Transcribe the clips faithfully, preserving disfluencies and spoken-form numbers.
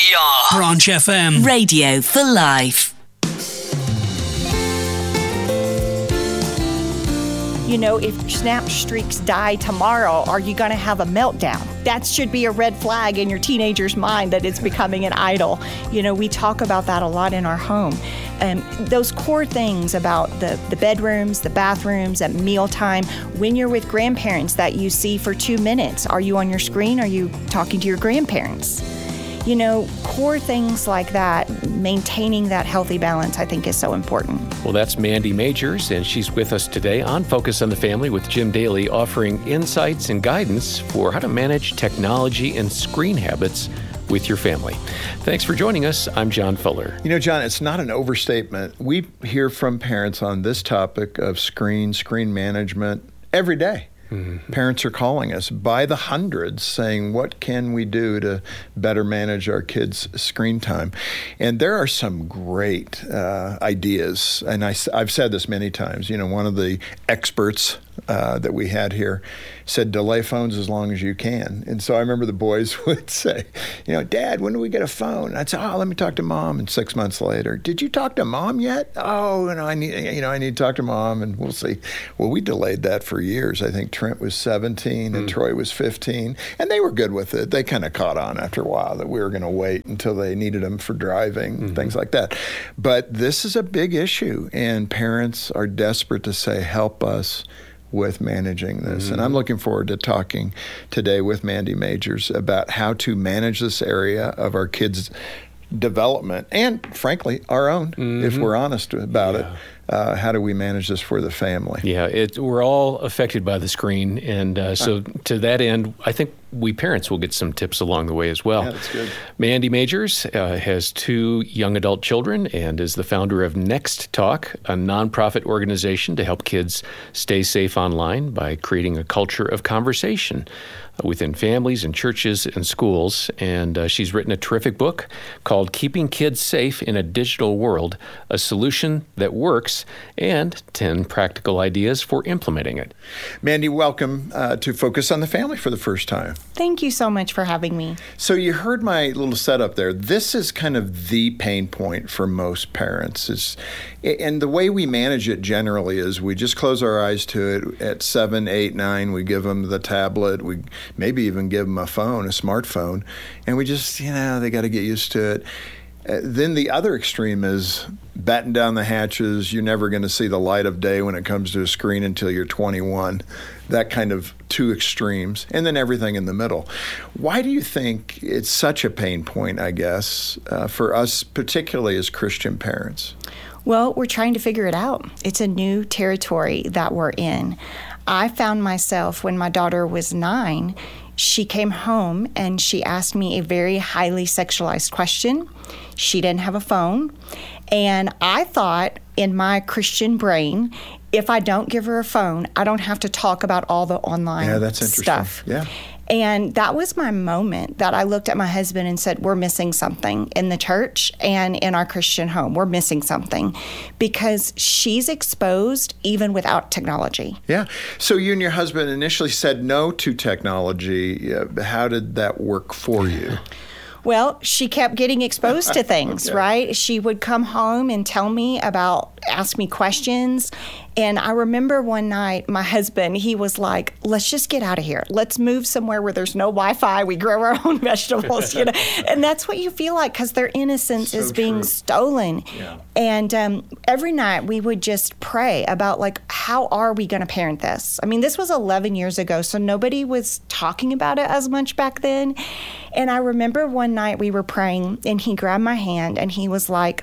Yeah. Branch F M. Radio for life. You know, if Snap Streaks die tomorrow, are you going to have a meltdown? That should be a red flag in your teenager's mind that it's becoming an idol. You know, we talk about that a lot in our home. Um, those core things about the, the bedrooms, the bathrooms, at mealtime, when you're with grandparents that you see for two minutes, are you on your screen? Are you talking to your grandparents? You know, core things like that, maintaining that healthy balance, I think is so important. Well, that's Mandy Majors, and she's with us today on Focus on the Family with Jim Daly, offering insights and guidance for how to manage technology and screen habits with your family. Thanks for joining us. I'm John Fuller. You know, John, it's not an overstatement. We hear from parents on this topic of screen, screen management every day. Mm-hmm. Parents are calling us by the hundreds saying, what can we do to better manage our kids' screen time? And there are some great uh, ideas. And I, I've said this many times. You know, one of the experts uh, that we had here said, delay phones as long as you can. And so I remember the boys would say, you know, Dad, when do we get a phone? I'd say, oh, let me talk to Mom. And six months later, did you talk to Mom yet? Oh, you know, I need, you know, I need to talk to Mom, and we'll see. Well, we delayed that for years. I think Trent was seventeen and mm. Troy was fifteen, and they were good with it. They kind of caught on after a while that we were going to wait until they needed them for driving, mm-hmm. things like that. But this is a big issue, and parents are desperate to say, help us with managing this. Mm-hmm. And I'm looking forward to talking today with Mandy Majors about how to manage this area of our kids' development and, frankly, our own, mm-hmm. if we're honest about yeah. it. Uh, how do we manage this for the family? Yeah, it, we're all affected by the screen. And uh, so to that end, I think we parents will get some tips along the way as well. Yeah, that's good. Mandy Majors uh, has two young adult children and is the founder of Next Talk, a nonprofit organization to help kids stay safe online by creating a culture of conversation within families and churches and schools. And uh, she's written a terrific book called Keeping Kids Safe in a Digital World, a solution that works, and ten practical ideas for implementing it. Mandy, welcome uh, to Focus on the Family for the first time. Thank you so much for having me. So you heard my little setup there. This is kind of the pain point for most parents. Is, and the way we manage it generally is we just close our eyes to it. At seven, eight, nine, we give them the tablet. We maybe even give them a phone, a smartphone, and we just, you know, they got to get used to it. Uh, then the other extreme is batten down the hatches. You're never going to see the light of day when it comes to a screen until you're twenty-one. That kind of two extremes, and then everything in the middle. Why do you think it's such a pain point, I guess, uh, for us, particularly as Christian parents? Well, we're trying to figure it out. It's a new territory that we're in. I found myself when my daughter was nine, she came home and she asked me a very highly sexualized question. She didn't have a phone. And I thought in my Christian brain, if I don't give her a phone, I don't have to talk about all the online yeah, that's interesting. stuff. Yeah. And that was my moment that I looked at my husband and said, we're missing something in the church and in our Christian home. We're missing something because she's exposed even without technology. Yeah. So you and your husband initially said no to technology. How did that work for you? Well, she kept getting exposed to things, okay. right? She would come home and tell me about, ask me questions. And I remember one night, my husband, he was like, let's just get out of here. Let's move somewhere where there's no Wi-Fi. We grow our own vegetables, you know. And that's what you feel like because their innocence so is being true. stolen. Yeah. And um, every night we would just pray about, like, how are we going to parent this? I mean, this was eleven years ago, so nobody was talking about it as much back then. And I remember one night we were praying, and he grabbed my hand, and he was like,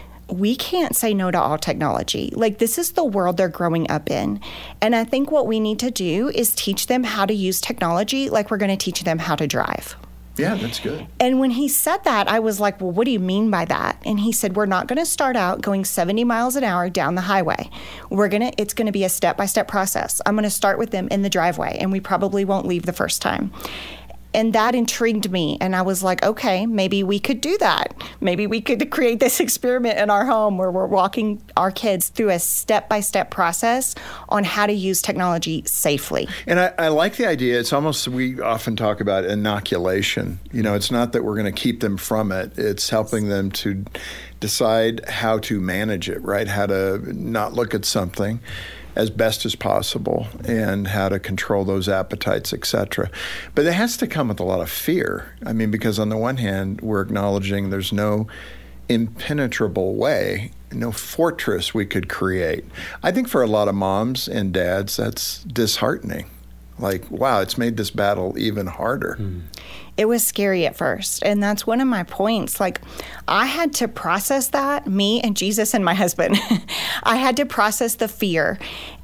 we can't say no to all technology. Like, this is the world they're growing up in. And I think what we need to do is teach them how to use technology like we're going to teach them how to drive. Yeah, that's good. And when he said that, I was like, well, what do you mean by that? And he said, we're not going to start out going seventy miles an hour down the highway. We're going to, it's going to be a step-by-step process. I'm going to start with them in the driveway, and we probably won't leave the first time. and that intrigued me. And I was like, okay, maybe we could do that. Maybe we could create this experiment in our home where we're walking our kids through a step-by-step process on how to use technology safely. And I, I like the idea. It's almost, we often talk about inoculation. You know, it's not that we're going to keep them from it. It's helping them to decide how to manage it, right? How to not look at something as best as possible and how to control those appetites, et cetera. But it has to come with a lot of fear. I mean, because on the one hand, we're acknowledging there's no impenetrable way, no fortress we could create. I think for a lot of moms and dads, that's disheartening. Like, wow, it's made this battle even harder. Mm. It was scary at first. And that's one of my points. Like, I had to process that, me and Jesus and my husband. I had to process the fear.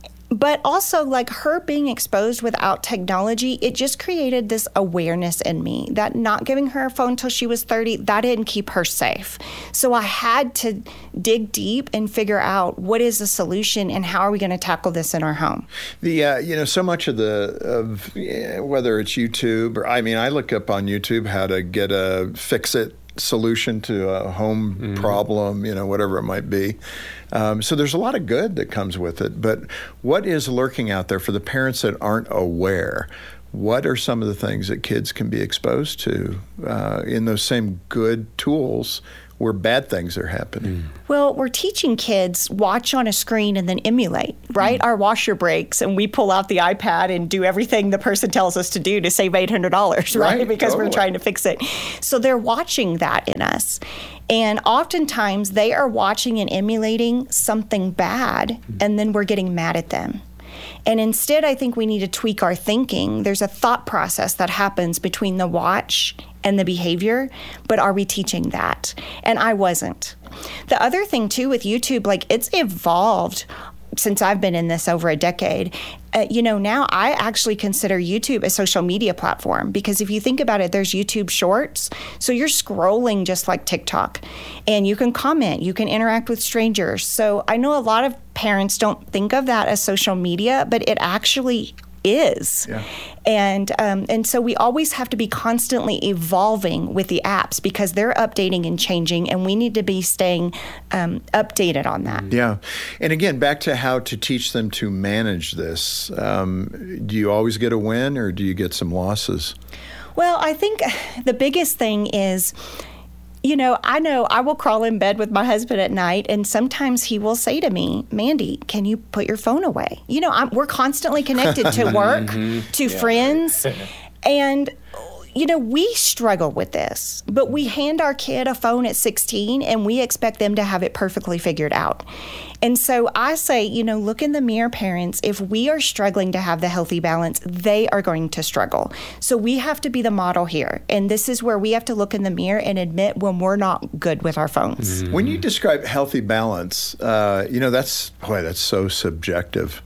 But also, like, her being exposed without technology, it just created this awareness in me that not giving her a phone until she was thirty, that didn't keep her safe. So I had to dig deep and figure out what is the solution and how are we going to tackle this in our home. The uh, you know, so much of the of yeah, whether it's YouTube or I mean, I look up on YouTube how to get a fix it solution to a home mm-hmm. problem, you know, whatever it might be. Um, so there's a lot of good that comes with it. But what is lurking out there for the parents that aren't aware? What are some of the things that kids can be exposed to uh, in those same good tools where bad things are happening? Mm. Well, we're teaching kids watch on a screen and then emulate, right? Mm. Our washer breaks and we pull out the iPad and do everything the person tells us to do to save eight hundred dollars, right? right? Because totally. We're trying to fix it. So they're watching that in us. And oftentimes they are watching and emulating something bad, mm. and then we're getting mad at them. And instead, I think we need to tweak our thinking. There's a thought process that happens between the watch and the behavior, but are we teaching that? And I wasn't. The other thing, too, with YouTube, like, it's evolved since I've been in this over a decade. Uh, you know, now I actually consider YouTube a social media platform because if you think about it, there's YouTube Shorts. So you're scrolling just like TikTok and you can comment, you can interact with strangers. So I know a lot of parents don't think of that as social media, but it actually is. Yeah. And um, and so we always have to be constantly evolving with the apps because they're updating and changing, and we need to be staying um, updated on that. Yeah. And again, back to how to teach them to manage this. Um, do you always get a win or do you get some losses? Well, I think the biggest thing is, you know, I know I will crawl in bed with my husband at night, and sometimes he will say to me, Mandy, can you put your phone away? You know, I'm, we're constantly connected to work, mm-hmm. to yeah. friends, and, you know, we struggle with this, but we hand our kid a phone at sixteen, and we expect them to have it perfectly figured out. And so I say, you know, look in the mirror, parents. If we are struggling to have the healthy balance, they are going to struggle. So we have to be the model here. And this is where we have to look in the mirror and admit when we're not good with our phones. Mm-hmm. When you describe healthy balance, uh, you know, that's, boy, that's so subjective.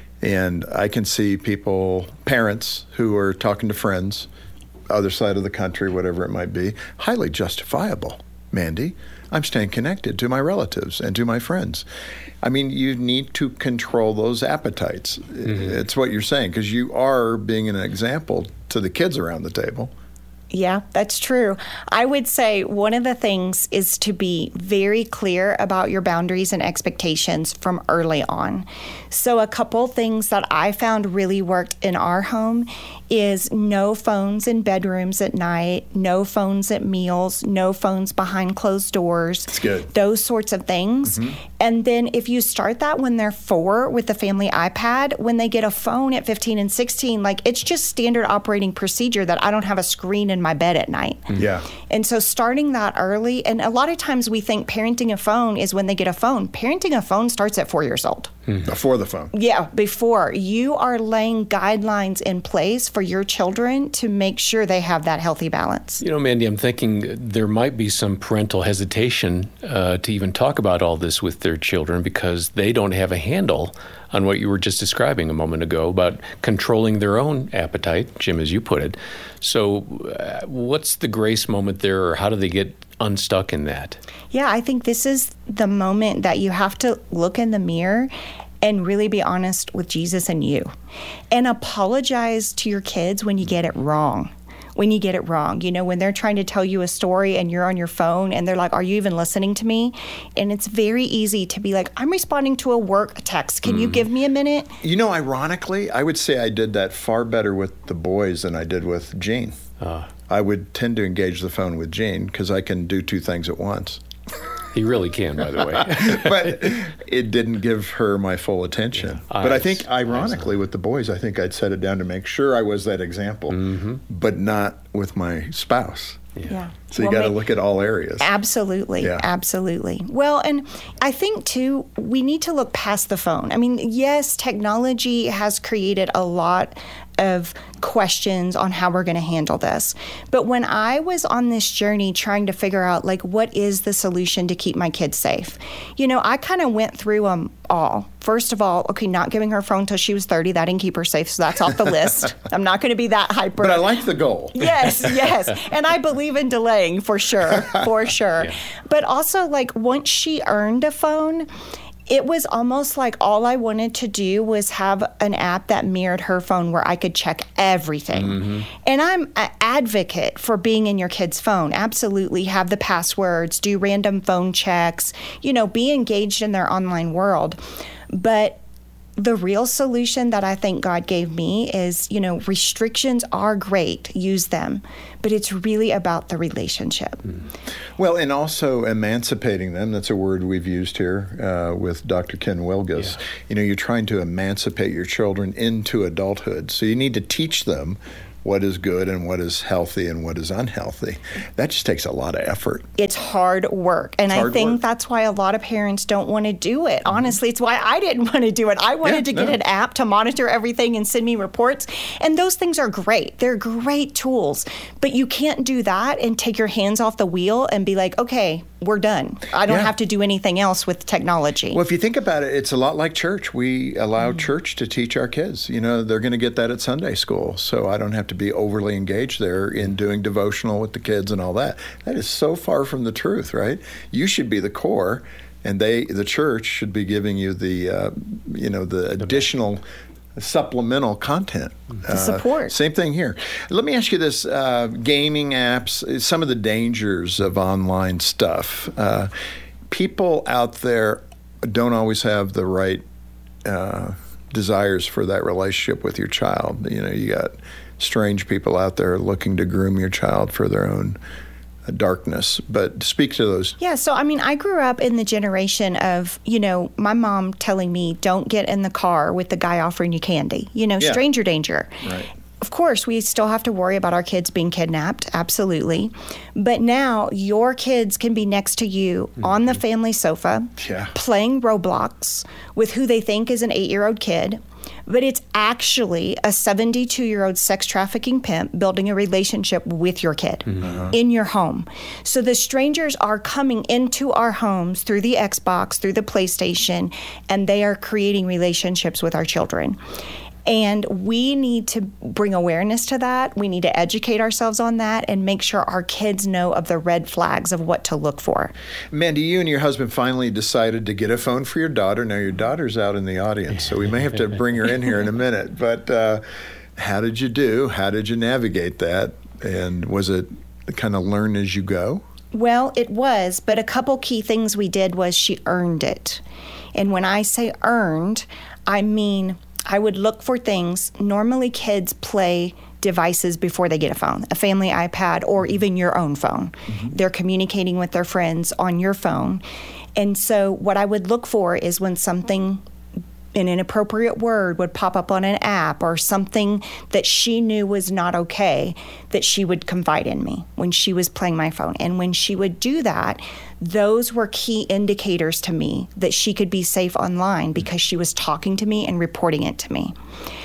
And I can see people, parents who are talking to friends, other side of the country, whatever it might be, highly justifiable. Mandy, I'm staying connected to my relatives and to my friends. I mean, you need to control those appetites. Mm-hmm. It's what you're saying, because you are being an example to the kids around the table. Yeah, that's true. I would say one of the things is to be very clear about your boundaries and expectations from early on. So a couple things that I found really worked in our home is no phones in bedrooms at night, no phones at meals, no phones behind closed doors. That's good. Those sorts of things. Mm-hmm. And then if you start that when they're four with the family iPad, when they get a phone at fifteen and sixteen, like, it's just standard operating procedure that I don't have a screen in my bed at night. Yeah. And so starting that early, and a lot of times we think parenting a phone is when they get a phone. Parenting a phone starts at four years old. Mm-hmm. Before the phone. Yeah, before. You are laying guidelines in place for your children to make sure they have that healthy balance. You know, Mandy, I'm thinking there might be some parental hesitation uh, to even talk about all this with their children because they don't have a handle on what you were just describing a moment ago about controlling their own appetite, Jim, as you put it. So uh, what's the grace moment there, or how do they get unstuck in that? Yeah, I think this is the moment that you have to look in the mirror and really be honest with Jesus and you, and apologize to your kids when you get it wrong. when you get it wrong. You know, when they're trying to tell you a story and you're on your phone and they're like, are you even listening to me? And it's very easy to be like, I'm responding to a work text. Can mm. you give me a minute? You know, ironically, I would say I did that far better with the boys than I did with Jean. Uh. I would tend to engage the phone with Jean because I can do two things at once. He really can, by the way. But it didn't give her my full attention. Yeah. But I think, ironically, with the boys, I think I'd set it down to make sure I was that example, mm-hmm. but not with my spouse. Yeah. yeah. So you well, got to look at all areas. Absolutely. Yeah. Absolutely. Well, and I think, too, we need to look past the phone. I mean, yes, technology has created a lot of questions on how we're going to handle this. But when I was on this journey trying to figure out, like, what is the solution to keep my kids safe? You know, I kind of went through them all. First of all, okay, not giving her a phone until she was thirty. That didn't keep her safe, so that's off the list. I'm not going to be that hyper. But I like the goal. Yes, yes. And I believe in delaying for sure, for sure. Yeah. But also, like, once she earned a phone, it was almost like all I wanted to do was have an app that mirrored her phone where I could check everything. Mm-hmm. And I'm an advocate for being in your kid's phone. Absolutely. Have the passwords, do random phone checks, you know, be engaged in their online world. But the real solution that I think God gave me is, you know, restrictions are great, use them, but it's really about the relationship. Well, and also emancipating them. That's a word we've used here uh, with Doctor Ken Wilgus. Yeah. You know, you're trying to emancipate your children into adulthood. So you need to teach them what is good and what is healthy and what is unhealthy. That just takes a lot of effort. It's hard work. And hard I think work. That's why a lot of parents don't want to do it. Honestly, it's why I didn't want to do it. I wanted yeah, to get no. an app to monitor everything and send me reports. And those things are great. They're great tools. But you can't do that and take your hands off the wheel and be like, okay, we're done. I don't yeah. have to do anything else with technology. Well, if you think about it, it's a lot like church. We allow mm. church to teach our kids. You know, they're going to get that at Sunday school. So I don't have to be overly engaged there in doing devotional with the kids and all that. That is so far from the truth, right? You should be the core, and they, the church, should be giving you the, uh, you know, the additional supplemental content. The support. Uh, same thing here. Let me ask you this, uh, gaming apps, some of the dangers of online stuff. Uh, people out there don't always have the right uh, desires for that relationship with your child. You know, you got strange people out there looking to groom your child for their own darkness, but speak to those. Yeah, so I mean, I grew up in the generation of, you know, my mom telling me, don't get in the car with the guy offering you candy, you know, yeah. stranger danger. Right. Of course, we still have to worry about our kids being kidnapped, absolutely. But now your kids can be next to you mm-hmm. on the family sofa, yeah. playing Roblox with who they think is an eight-year-old kid. But it's actually a seventy-two-year-old sex trafficking pimp building a relationship with your kid mm-hmm. in your home. So the strangers are coming into our homes through the Xbox, through the PlayStation, and they are creating relationships with our children. And we need to bring awareness to that. We need to educate ourselves on that and make sure our kids know of the red flags of what to look for. Mandy, you and your husband finally decided to get a phone for your daughter. Now, your daughter's out in the audience, so we may have to bring her in here in a minute. But uh, how did you do? How did you navigate that? And was it kind of learn as you go? Well, it was, but a couple key things we did was she earned it. And when I say earned, I mean I would look for things. Normally kids play devices before they get a phone, a family iPad, or even your own phone. Mm-hmm. They're communicating with their friends on your phone. And so what I would look for is when something, an inappropriate word would pop up on an app or something that she knew was not okay, that she would confide in me when she was playing my phone. And when she would do that, those were key indicators to me that she could be safe online because she was talking to me and reporting it to me.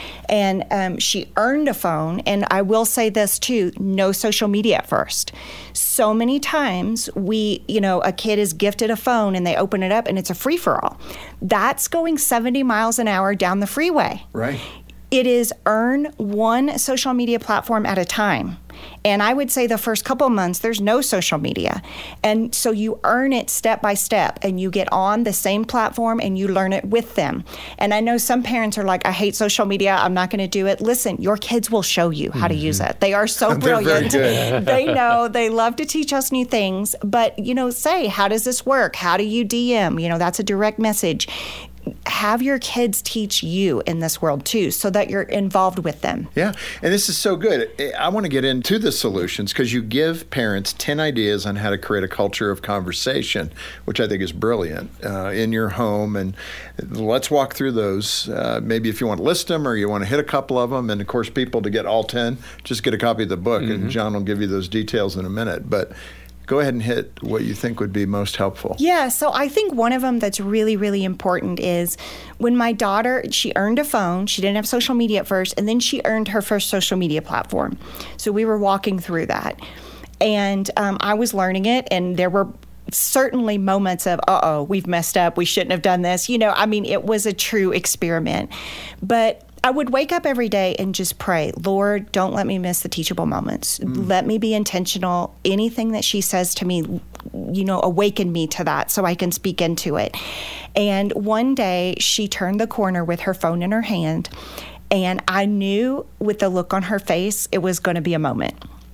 And um, she earned a phone. And I will say this too, no social media at first. So many times we, you know, a kid is gifted a phone and they open it up and it's a free-for-all. That's going seventy miles an hour down the freeway. Right. It is earn one social media platform at a time. And I would say the first couple of months, there's no social media. And so you earn it step by step, and you get on the same platform and you learn it with them. And I know some parents are like, I hate social media, I'm not going to do it. Listen, your kids will show you how mm-hmm. to use it. They are so brilliant. They know, they love to teach us new things. But, you know, say, how does this work? How do you D M? You know, that's a direct message. Have your kids teach you in this world too, so that you're involved with them. Yeah, and this is so good. I want to get into the solutions because you give parents ten ideas on how to create a culture of conversation, which I think is brilliant, uh, in your home. And let's walk through those. Uh, maybe if you want to list them or you want to hit a couple of them. And of course, people, to get all ten, just get a copy of the book, mm-hmm. and John will give you those details in a minute. But go ahead and hit what you think would be most helpful. Yeah, so I think one of them that's really, really important is when my daughter, she earned a phone. She didn't have social media at first, and then she earned her first social media platform. So we were walking through that. And um, I was learning it, and there were certainly moments of, uh-oh, we've messed up. We shouldn't have done this. You know, I mean, it was a true experiment. But I would wake up every day and just pray, Lord, don't let me miss the teachable moments. Mm. Let me be intentional. Anything that she says to me, you know, awaken me to that so I can speak into it. And one day she turned the corner with her phone in her hand, and I knew with the look on her face, it was going to be a moment.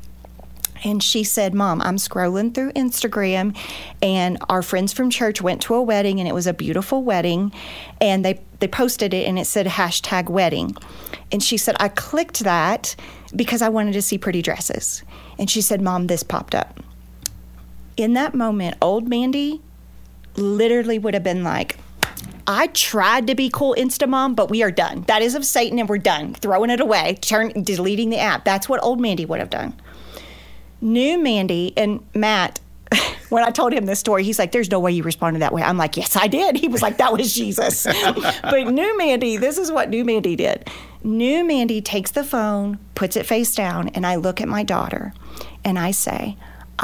And she said, Mom, I'm scrolling through Instagram, and our friends from church went to a wedding, and it was a beautiful wedding, and they, they posted it, and it said hashtag wedding. And she said, I clicked that because I wanted to see pretty dresses. And she said, Mom, this popped up. In that moment, old Mandy literally would have been like, I tried to be cool Insta mom, but we are done. That is of Satan, and we're done. Throwing it away, turn, deleting the app. That's what old Mandy would have done. New Mandy, and Matt, when I told him this story, he's like, there's no way you responded that way. I'm like, yes, I did. He was like, that was Jesus. But new Mandy, this is what new Mandy did. New Mandy takes the phone, puts it face down, and I look at my daughter, and I say,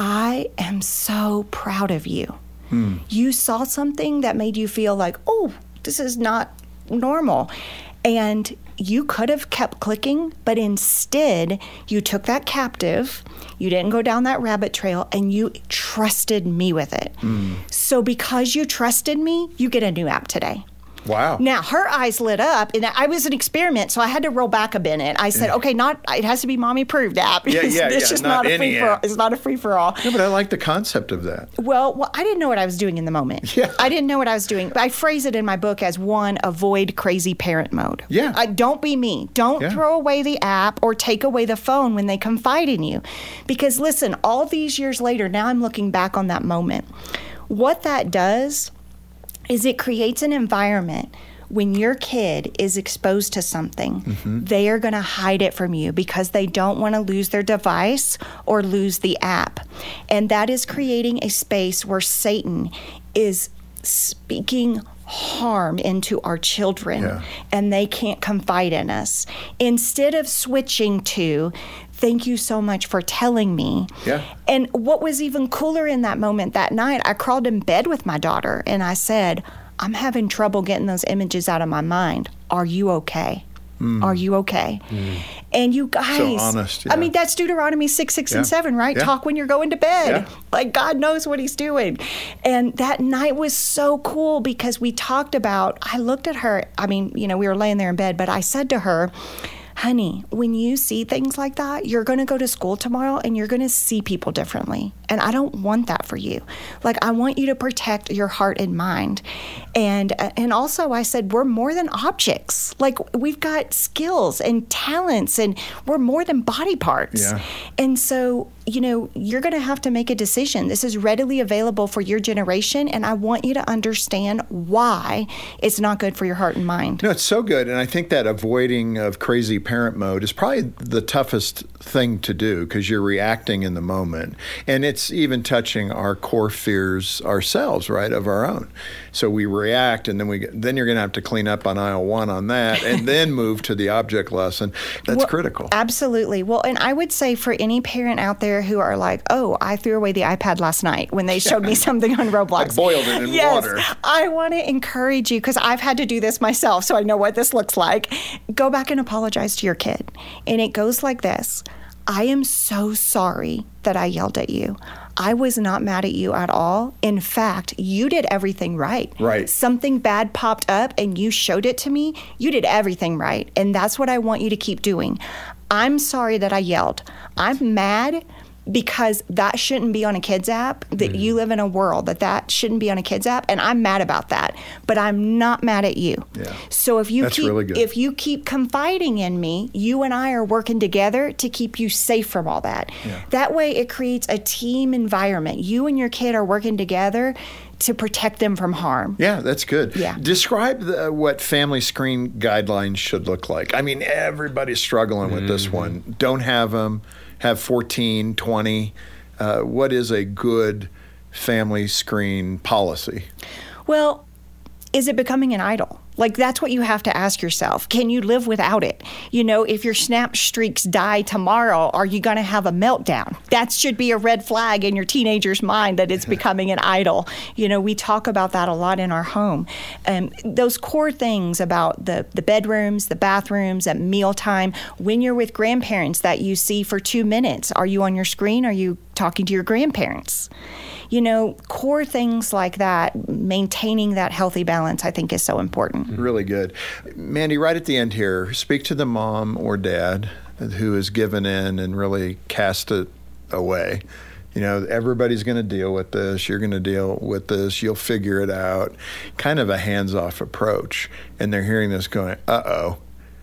I am so proud of you. Hmm. You saw something that made you feel like, oh, this is not normal. And you could have kept clicking, but instead you took that captive, you didn't go down that rabbit trail, and you trusted me with it. Mm. So because you trusted me, you get a new app today. Wow. Now, her eyes lit up, and I was an experiment, so I had to roll back a minute. I said, okay, not it has to be mommy-approved app. Yeah, yeah, it's yeah, just not, not a any free-for-all. app. It's not a free-for-all. No, but I like the concept of that. Well, well, I didn't know what I was doing in the moment. Yeah. I didn't know what I was doing. I phrase it in my book as, one, avoid crazy parent mode. Yeah. Uh, don't be me. Don't yeah. throw away the app or take away the phone when they confide in you. Because, listen, all these years later, now I'm looking back on that moment. What that does is it creates an environment when your kid is exposed to something, mm-hmm. they are going to hide it from you because they don't want to lose their device or lose the app. And that is creating a space where Satan is speaking harm into our children, yeah. and they can't confide in us. Instead of switching to, thank you so much for telling me. Yeah. And what was even cooler in that moment that night, I crawled in bed with my daughter and I said, I'm having trouble getting those images out of my mind. Are you okay? Mm. Are you okay? Mm. And you guys, so honest, yeah. I mean, that's Deuteronomy six, six, yeah. and seven, right? Yeah. Talk when you're going to bed. Yeah. Like God knows what he's doing. And that night was so cool because we talked about, I looked at her, I mean, you know, we were laying there in bed, but I said to her, honey, when you see things like that, you're going to go to school tomorrow and you're going to see people differently. And I don't want that for you. Like, I want you to protect your heart and mind. And and also I said, we're more than objects. Like, we've got skills and talents, and we're more than body parts. Yeah. And so, you know, you're going to have to make a decision. This is readily available for your generation, and I want you to understand why it's not good for your heart and mind. No, it's so good. And I think that avoiding of crazy parent mode is probably the toughest thing to do because you're reacting in the moment. And it's even touching our core fears ourselves, right, of our own. So we react, and then we then you're going to have to clean up on aisle one on that, and then move to the object lesson. That's well, critical. Absolutely. Well, and I would say for any parent out there there who are like, oh, I threw away the iPad last night when they showed me something on Roblox. I boiled it in yes, water. I want to encourage you, because I've had to do this myself, so I know what this looks like. Go back and apologize to your kid. And it goes like this. I am so sorry that I yelled at you. I was not mad at you at all. In fact, you did everything right. Right. Something bad popped up and you showed it to me. You did everything right. And that's what I want you to keep doing. I'm sorry that I yelled. I'm mad because that shouldn't be on a kid's app, that mm. you live in a world that that shouldn't be on a kid's app, and I'm mad about that. But I'm not mad at you. Yeah. So if you That's keep really good. if you keep confiding in me, you and I are working together to keep you safe from all that. Yeah. That way it creates a team environment. You and your kid are working together to protect them from harm. Yeah, that's good. Yeah. Describe the, what family screen guidelines should look like. I mean, everybody's struggling with mm-hmm. this one. Don't have them. Have fourteen, twenty. Uh, what is a good family screen policy? Well, is it becoming an idol? Like, that's what you have to ask yourself. Can you live without it? You know, if your Snap streaks die tomorrow, are you going to have a meltdown? That should be a red flag in your teenager's mind that it's becoming an idol. You know, we talk about that a lot in our home. Um, those core things about the, the bedrooms, the bathrooms, at mealtime, when you're with grandparents that you see for two minutes, are you on your screen? Are you talking to your grandparents? You know, core things like that, maintaining that healthy balance, I think is so important. Really good. Mandy, right at the end here, speak to the mom or dad who has given in and really cast it away. You know, everybody's going to deal with this. You're going to deal with this. You'll figure it out. Kind of a hands-off approach. And they're hearing this going, uh-oh,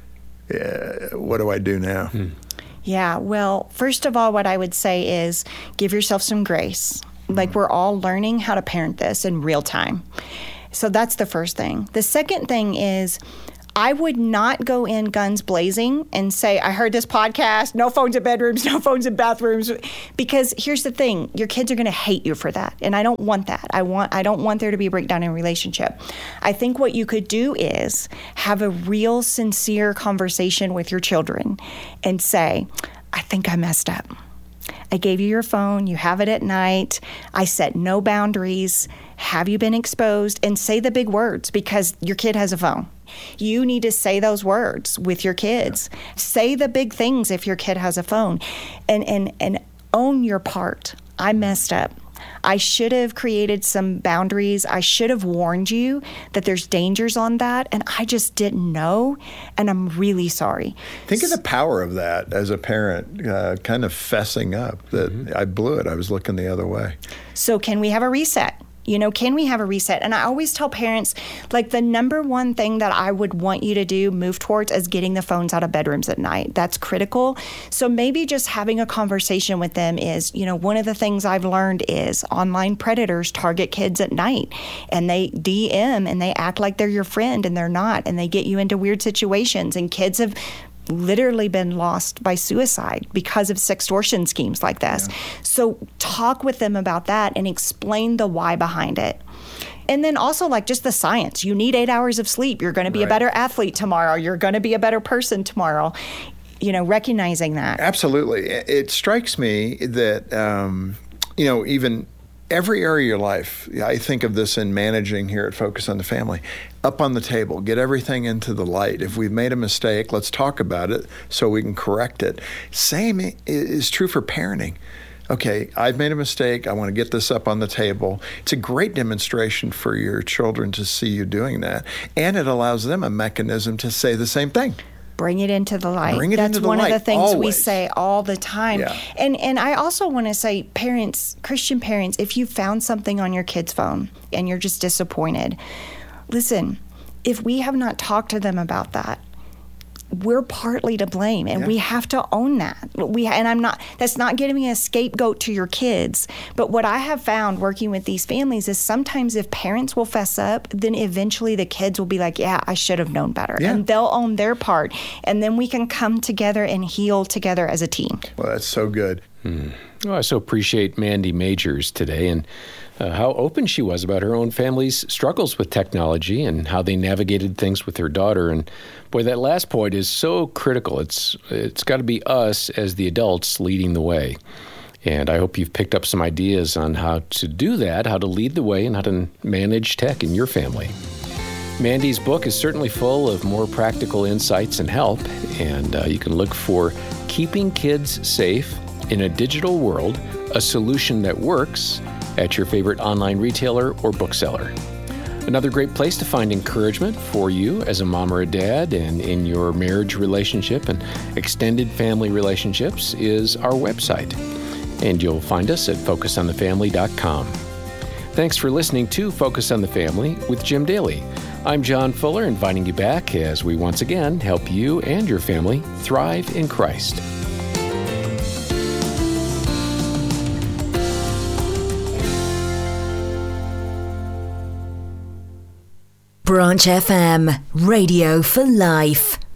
yeah, what do I do now? Hmm. Yeah, well, first of all, what I would say is give yourself some grace. Like, we're all learning how to parent this in real time. So that's the first thing. The second thing is I would not go in guns blazing and say, I heard this podcast, no phones in bedrooms, no phones in bathrooms. Because here's the thing, your kids are going to hate you for that. And I don't want that. I want, I don't want there to be a breakdown in relationship. I think what you could do is have a real sincere conversation with your children and say, I think I messed up. I gave you your phone. You have it at night. I set no boundaries. Have you been exposed? And say the big words, because your kid has a phone. You need to say those words with your kids. Yeah. Say the big things if your kid has a phone, and, and, and own your part. I messed up. I should have created some boundaries. I should have warned you that there's dangers on that, and I just didn't know, and I'm really sorry. Think of the power of that as a parent, uh, kind of fessing up that mm-hmm. I blew it. I was looking the other way. So can we have a reset? You know, can we have a reset? And I always tell parents, like, the number one thing that I would want you to do, move towards, is getting the phones out of bedrooms at night. That's critical. So maybe just having a conversation with them is, you know, one of the things I've learned is online predators target kids at night, and they D M and they act like they're your friend, and they're not, and they get you into weird situations, and kids have literally been lost by suicide because of sextortion schemes like this. Yeah. So talk with them about that and explain the why behind it. And then also, like, just the science. You need eight hours of sleep. You're going to be right. a better athlete tomorrow. You're going to be a better person tomorrow. You know, recognizing that. Absolutely. It strikes me that, um, you know, even every area of your life, I think of this in managing here at Focus on the Family, up on the table, get everything into the light. If we've made a mistake, let's talk about it so we can correct it. Same is true for parenting. Okay, I've made a mistake. I want to get this up on the table. It's a great demonstration for your children to see you doing that. And it allows them a mechanism to say the same thing. Bring it into the light. Bring it That's into the one light, of the things always. we say all the time. Yeah. And and I also want to say, parents, Christian parents, if you found something on your kid's phone and you're just disappointed, listen, if we have not talked to them about that, we're partly to blame, and yeah. we have to own that. We and I'm not. That's not giving a scapegoat to your kids. But what I have found working with these families is sometimes if parents will fess up, then eventually the kids will be like, "Yeah, I should have known better," yeah. and they'll own their part, and then we can come together and heal together as a team. Well, that's so good. Hmm. Well, I so appreciate Mandy Majors today, and Uh, how open she was about her own family's struggles with technology and how they navigated things with her daughter. And boy, that last point is so critical. It's it's got to be us as the adults leading the way. And I hope you've picked up some ideas on how to do that, how to lead the way, and how to manage tech in your family. Mandy's book is certainly full of more practical insights and help, and uh, you can look for Keeping Kids Safe in a Digital World, a Solution That Works, at your favorite online retailer or bookseller. Another great place to find encouragement for you as a mom or a dad and in your marriage relationship and extended family relationships is our website. And you'll find us at focus on the family dot com. Thanks for listening to Focus on the Family with Jim Daly. I'm John Fuller, inviting you back as we once again help you and your family thrive in Christ. Branch F M, Radio for Life.